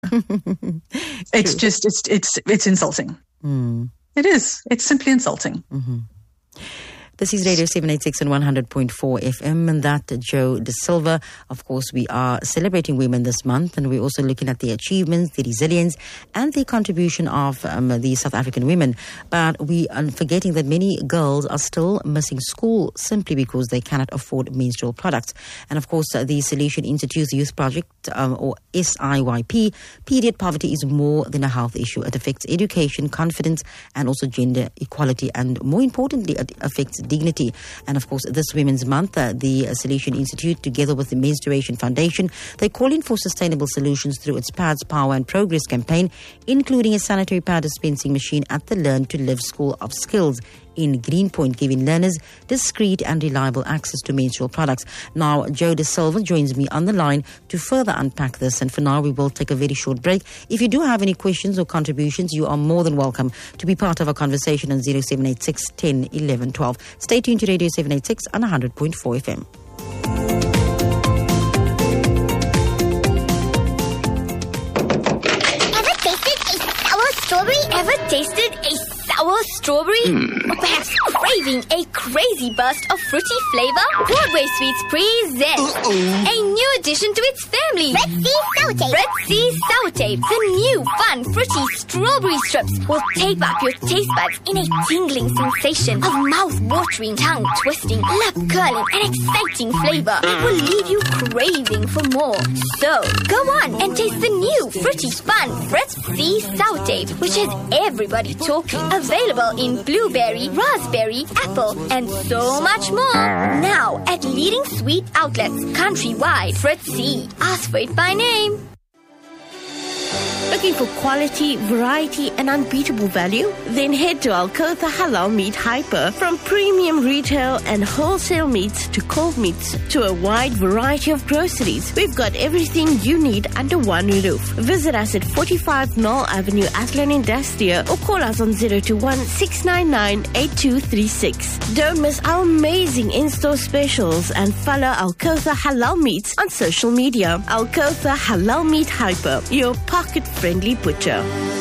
It's just, it's insulting. It is. It's simply insulting. This is Radio 786 and 100.4 FM, and that Joe De Silva. Of course, we are celebrating women this month, and we're also looking at the achievements, the resilience, and the contribution of the South African women. But we are forgetting that many girls are still missing school simply because they cannot afford menstrual products. And of course, the Solution Institute's Youth Project, or SIYP, period poverty is more than a health issue. It affects education, confidence, and also gender equality, and more importantly, it affects dignity. And of course, this Women's Month, the Solution Institute, together with the Menstruation Foundation, they're calling for sustainable solutions through its Pads, Power and Progress campaign, including a sanitary pad dispensing machine at the Learn to Live School of Skills in Greenpoint, giving learners discreet and reliable access to menstrual products. Now, Joe De Silva joins me on the line to further unpack this. And for now, we will take a very short break. If you do have any questions or contributions, you are more than welcome to be part of our conversation on 0786 10 11 12. Stay tuned to Radio 786 on 100.4 FM. Ever tasted a sour strawberry? Or perhaps craving a crazy burst of fruity flavor? Broadway Sweets presents a new addition to its family. Red Sea Sour Tape. Red Sea Sour Tape. The new fun fruity strawberry strips will tape up your taste buds in a tingling sensation of mouth-watering, tongue-twisting, lip-curling and exciting flavor. It will leave you craving for more. So, go on and taste the new fruity fun Red Sea Sour Tape, which has everybody talking. Available in blueberry, raspberry, apple, and so much more. Now at leading sweet outlets countrywide. Fritz C. Ask for it by name. Looking for quality, variety, and unbeatable value? Then head to Alkotha Halal Meat Hyper. From premium retail and wholesale meats to cold meats to a wide variety of groceries, we've got everything you need under one roof. Visit us at 45 Knoll Avenue, Athlone Industrial, or call us on 021 699 8236. Don't miss our amazing in-store specials and follow Alkotha Halal Meats on social media. Alkotha Halal Meat Hyper, your pocket-friendly butcher.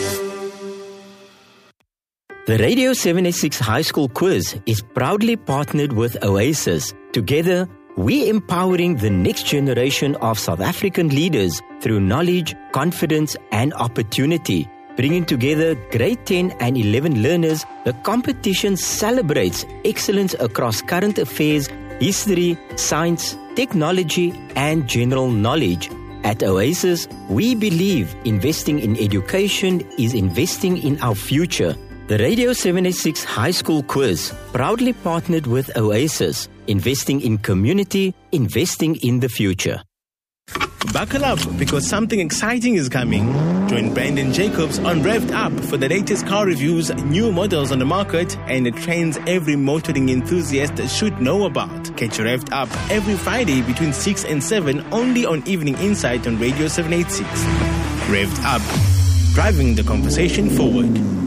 The Radio 786 High School Quiz is proudly partnered with Oasis. Together, we're empowering the next generation of South African leaders through knowledge, confidence, and opportunity. Bringing together grade 10 and 11 learners, the competition celebrates excellence across current affairs, history, science, technology, and general knowledge. At Oasis, we believe investing in education is investing in our future. The Radio 786 High School Quiz, proudly partnered with Oasis, investing in community, investing in the future. Buckle up, because something exciting is coming. Join Brandon Jacobs on Revved Up for the latest car reviews, new models on the market, and the trends every motoring enthusiast should know about. Catch Revved Up every Friday between 6 and 7 only on Evening Insight on Radio 786. Revved Up, driving the conversation forward.